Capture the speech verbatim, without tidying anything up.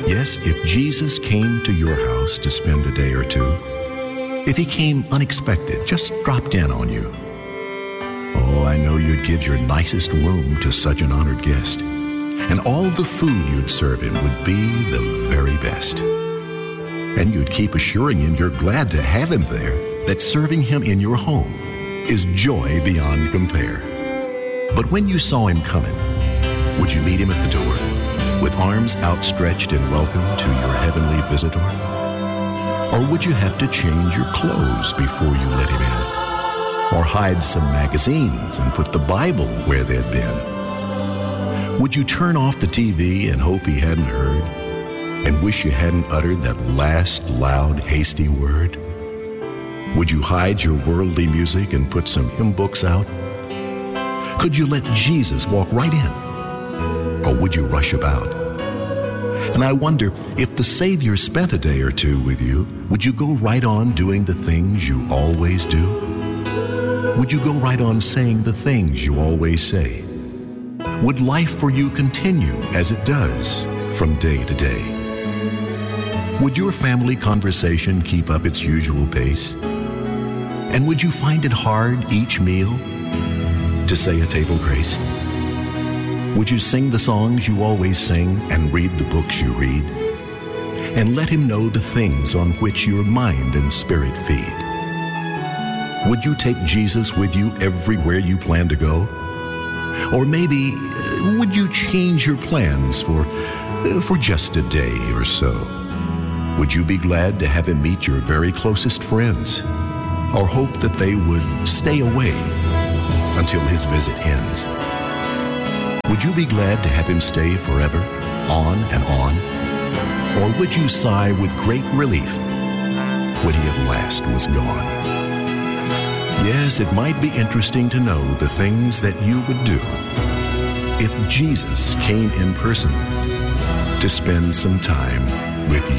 Yes, if Jesus came to your house to spend a day or two, if he came unexpected, just dropped in on you, oh, I know you'd give your nicest room to such an honored guest. And all the food you'd serve him would be the very best. And you'd keep assuring him you're glad to have him there, that serving him in your home is joy beyond compare. But when you saw him coming, would you meet him at the door with arms outstretched in welcome to your heavenly visitor? Or would you have to change your clothes before you let him in? Or hide some magazines and put the Bible where they'd been? Would you turn off the T V and hope he hadn't heard, and wish you hadn't uttered that last loud, hasty word? Would you hide your worldly music and put some hymn books out? Could you let Jesus walk right in? Or would you rush about? And I wonder, if the Savior spent a day or two with you, would you go right on doing the things you always do? Would you go right on saying the things you always say? Would life for you continue as it does from day to day? Would your family conversation keep up its usual pace? And would you find it hard each meal to say a table grace? Would you sing the songs you always sing and read the books you read? And let him know the things on which your mind and spirit feed? Would you take Jesus with you everywhere you plan to go? Or maybe, uh, would you change your plans for, uh, for just a day or so? Would you be glad to have him meet your very closest friends? Or hope that they would stay away until his visit ends? Would you be glad to have him stay forever, on and on? Or would you sigh with great relief when he at last was gone? Yes, it might be interesting to know the things that you would do if Jesus came in person to spend some time with you.